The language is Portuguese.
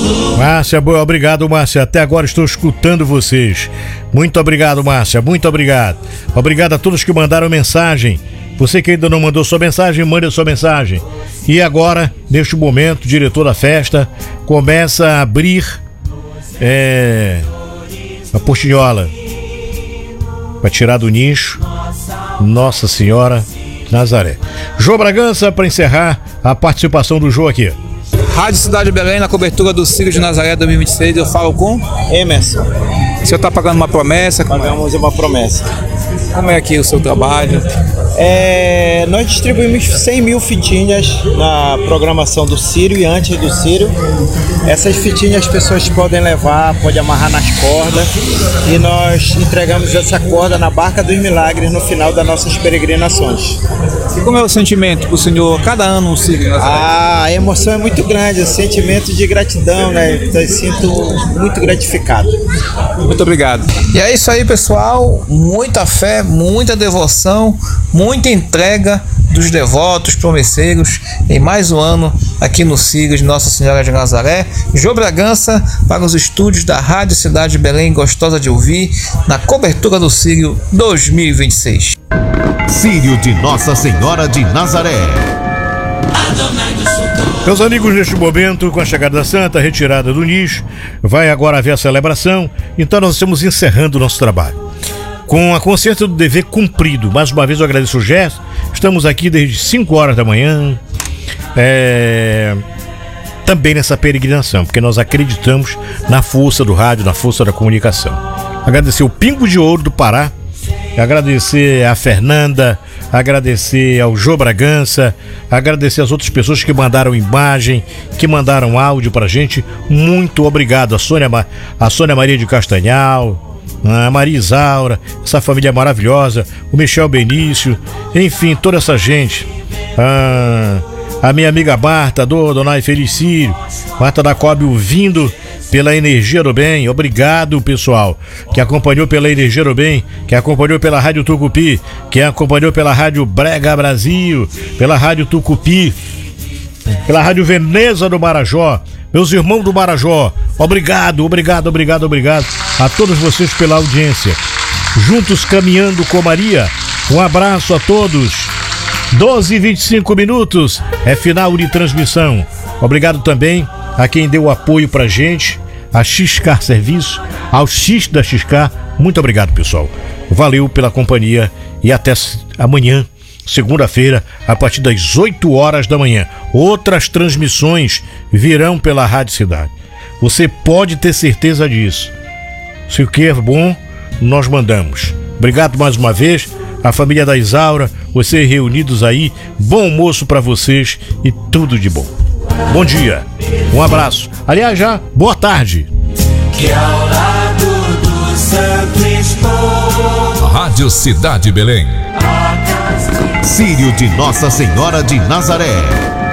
Márcia, obrigado, Márcia. Até agora estou escutando vocês. Muito obrigado, Márcia. Muito obrigado. Obrigado a todos que mandaram mensagem. Você que ainda não mandou sua mensagem, mande a sua mensagem. E agora, neste momento, o diretor da festa começa a abrir a portinhola para tirar do nicho Nossa Senhora Nazaré. Jô Bragança, para encerrar a participação do Jô aqui. Rádio Cidade de Belém, na cobertura do Círio de Nazaré 2026, eu falo com Emerson. O senhor está pagando uma promessa? Pagamos uma promessa. Como é aqui o seu trabalho? Nós distribuímos 100 mil fitinhas na programação do Círio e antes do Círio. Essas fitinhas as pessoas podem levar, podem amarrar nas cordas, e nós entregamos essa corda na Barca dos Milagres no final das nossas peregrinações. E como é o sentimento para o senhor cada ano no Círio de Nazaré? A emoção é muito grande, o sentimento de gratidão, né? Eu sinto muito gratificado. Muito obrigado. E é isso aí, pessoal. Muita fé, muita devoção, muita entrega dos devotos promesseiros em mais um ano aqui no Círio de Nossa Senhora de Nazaré. Jô Bragança para os estúdios da Rádio Cidade de Belém, gostosa de ouvir, na cobertura do Círio 2026. Círio de Nossa Senhora de Nazaré. Meus amigos, neste momento, com a chegada da Santa, a retirada do nicho, vai agora haver a celebração, então nós estamos encerrando o nosso trabalho. Com a consciência do dever cumprido, mais uma vez eu agradeço o gesto, estamos aqui desde 5 horas da manhã, também nessa peregrinação, porque nós acreditamos na força do rádio, na força da comunicação. Agradecer o Pingo de Ouro do Pará, agradecer a Fernanda, agradecer ao Jô Bragança, agradecer as outras pessoas que mandaram imagem, que mandaram áudio pra gente. Muito obrigado. A Sônia Maria de Castanhal, a Maria Isaura, essa família maravilhosa, o Michel Benício, enfim, toda essa gente. A minha amiga Marta, Donai Felicírio, Marta da Cobb ouvindo pela Energia do Bem. Obrigado, pessoal, que acompanhou pela Energia do Bem, que acompanhou pela Rádio Tucupi, que acompanhou pela Rádio Brega Brasil, pela Rádio Tucupi, pela Rádio Veneza do Marajó. Meus irmãos do Marajó, obrigado a todos vocês pela audiência. Juntos caminhando com Maria, um abraço a todos. 12h25 minutos, é final de transmissão. Obrigado também a quem deu apoio pra gente, a XK Serviço, ao X da XK. Muito obrigado, pessoal. Valeu pela companhia e até amanhã, segunda-feira, a partir das 8 horas da manhã. Outras transmissões virão pela Rádio Cidade. Você pode ter certeza disso. Se o que é bom, nós mandamos. Obrigado mais uma vez, a família da Isaura, vocês reunidos aí. Bom almoço para vocês e tudo de bom. Bom dia, um abraço. Aliás, já, boa tarde. Que ao lado do Santo estou. Rádio Cidade Belém. Círio de Nossa Senhora de Nazaré.